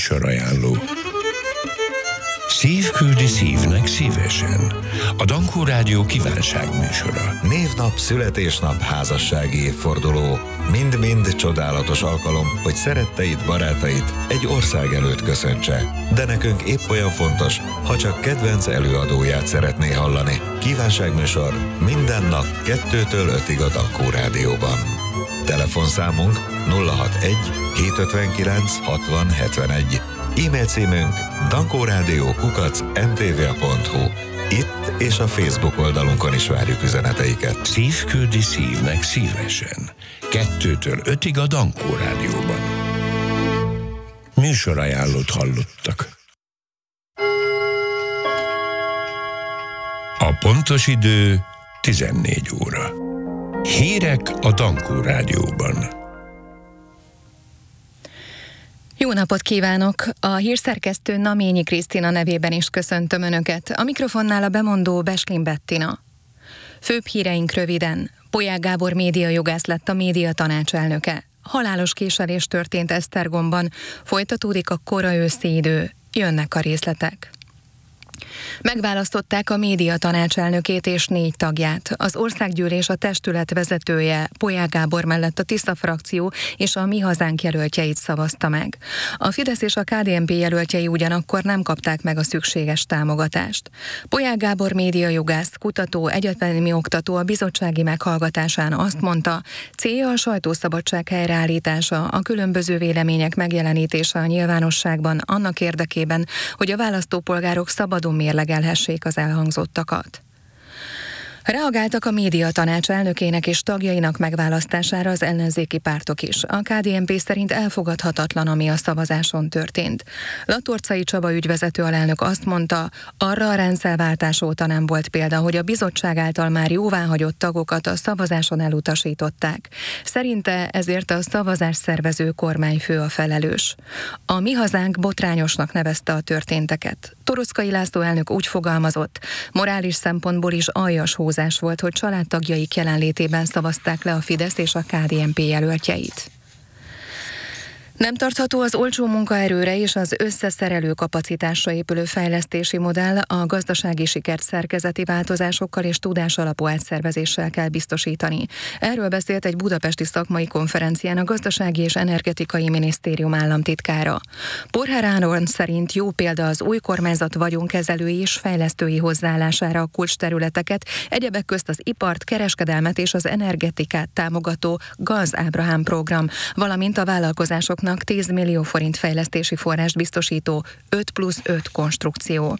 Műsorajánló. Szív küldi szívnek szívesen. A Dankó Rádió kívánságműsora. Névnap, születésnap, házassági évforduló. Mind-mind csodálatos alkalom, hogy szeretteid, barátait egy ország előtt köszöntse. De nekünk épp olyan fontos, ha csak kedvenc előadóját szeretné hallani. Kívánságműsor minden nap 2-től 5-ig a Dankó Rádióban. Telefonszámunk 061 759 60 71. E-mail címünk dankoradio@mtva.hu. Itt és a Facebook oldalunkon is várjuk üzeneteiket. Szív küldi szívnek szívesen. 2-től 5-ig a Dankó Rádióban. Műsorajánlót hallottak. A pontos idő 14 óra. Hírek a Dankó Rádióban. Jó napot kívánok! A hírszerkesztő Naményi Krisztina nevében is köszöntöm Önöket. A mikrofonnál a bemondó Beskin Bettina. Főbb híreink röviden. Polyák Gábor médiajogász lett a média tanácselnöke. Halálos késelés történt Esztergomban. Folytatódik a kora őszi idő. Jönnek a részletek. Megválasztották a média tanácselnökét és 4 tagját. Az országgyűlés a testület vezetője, Polyák Gábor mellett a Tisza frakció és a Mi Hazánk jelöltjeit szavazta meg. A Fidesz és a KDNP jelöltjei ugyanakkor nem kapták meg a szükséges támogatást. Polyák Gábor médiajogász, kutató, egyetemi oktató a bizottsági meghallgatásán azt mondta, célja a sajtószabadság helyreállítása, a különböző vélemények megjelenítése a nyilvánosságban annak érdekében, hogy a választópolgárok szabadon mérlegelhessék az elhangzottakat. Reagáltak a média tanács elnökének és tagjainak megválasztására az ellenzéki pártok is. A KDNP szerint elfogadhatatlan, ami a szavazáson történt. Latorcai Csaba ügyvezető alelnök azt mondta, arra a rendszerváltás óta nem volt példa, hogy a bizottság által már jóváhagyott tagokat a szavazáson elutasították. Szerinte ezért a szavazás szervező kormányfő a felelős. A Mi Hazánk botrányosnak nevezte a történteket. Toroczkai László elnök úgy fogalmazott, morális szempontból is aljas hózás volt, hogy családtagjaik jelenlétében szavazták le a Fidesz és a KDNP jelöltjeit. Nem tartható az olcsó munkaerőre és az összeszerelő kapacitásra épülő fejlesztési modell, a gazdasági sikert szerkezeti változásokkal és tudásalapú átszervezéssel kell biztosítani. Erről beszélt egy budapesti szakmai konferencián a Gazdasági és Energetikai Minisztérium államtitkára. Porhár Áron szerint jó példa az új kormányzat vagyonkezelői és fejlesztői hozzáállására a kulcsterületeket, egyebek közt az ipart, kereskedelmet és az energetikát támogató Gaz Ábrahám program, valamint a vállalkozásoknak 10 millió forint fejlesztési forrást biztosító 5+5 konstrukció.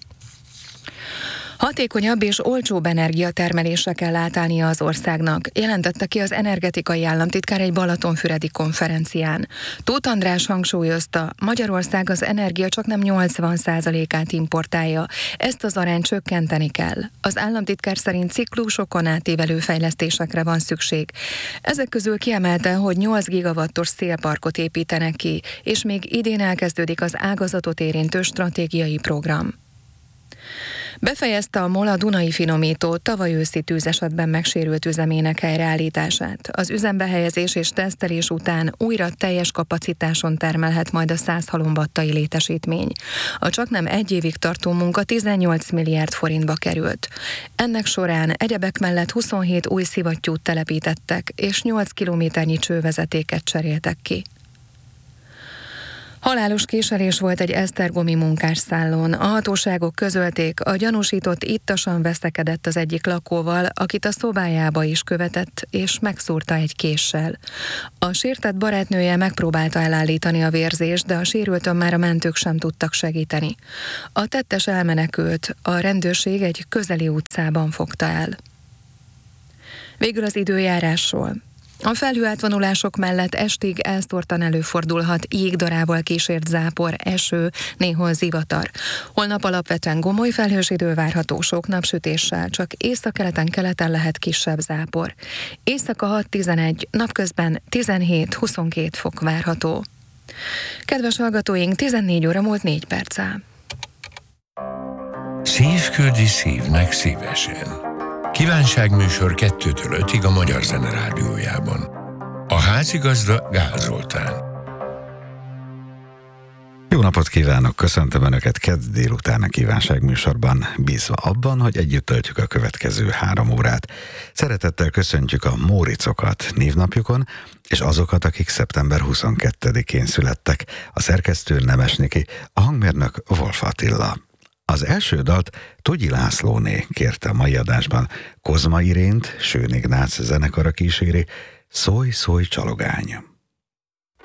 Hatékonyabb és olcsóbb energiatermelésre kell átállnia az országnak, jelentette ki az energetikai államtitkár egy balatonfüredi konferencián. Tóth András hangsúlyozta, Magyarország az energia csaknem 80%-át importálja. Ezt az arányt csökkenteni kell. Az államtitkár szerint ciklusokon átívelő fejlesztésekre van szükség. Ezek közül kiemelte, hogy 8 gigawattos szélparkot építenek ki, és még idén elkezdődik az ágazatot érintő stratégiai program. Befejezte a MOL a Dunai Finomító tavaly őszi tűzesetben megsérült üzemének helyreállítását. Az üzembe helyezés és tesztelés után újra teljes kapacitáson termelhet majd a 100 halombattai létesítmény. A csaknem 1 évig tartó munka 18 milliárd forintba került. Ennek során egyebek mellett 27 új szivattyút telepítettek, és 8 kilométernyi csővezetéket cseréltek ki. Halálos késelés volt egy esztergomi munkásszállón. A hatóságok közölték, a gyanúsított ittasan veszekedett az egyik lakóval, akit a szobájába is követett, és megszúrta egy késsel. A sértett barátnője megpróbálta elállítani a vérzést, de a sérültön már a mentők sem tudtak segíteni. A tettes elmenekült, a rendőrség egy közeli utcában fogta el. Végül az időjárásról. A felhőátvonulások mellett estig elszórtan előfordulhat jégdarával kísért zápor, eső, néhol zivatar. Holnap alapvetően gomoly felhős idő várható sok napsütéssel, csak északkeleten-keleten lehet kisebb zápor. Éjszaka 6-11, napközben 17-22 fok várható. Kedves hallgatóink, 14 óra múlt 4 perccel. Szív küldi szívnek szívesen. Kívánságműsor 2-től 5-ig a Magyar Zene Rádiójában. A házigazda Gál Zoltán. Jó Jó napot kívánok, köszöntöm Önöket kedd délután a kívánságműsorban, bízva abban, hogy együtt töltjük a következő 3 órát. Szeretettel köszöntjük a Móricokat névnapjukon, és azokat, akik szeptember 22-én születtek. A szerkesztő Nemes Niki, a hangmérnök Wolf Attila. Az első dalt Tugyi Lászlóné kérte a mai adásban. Kozma Irént, Schön Ignác zenekara kíséri, Szólj, szólj csalogány.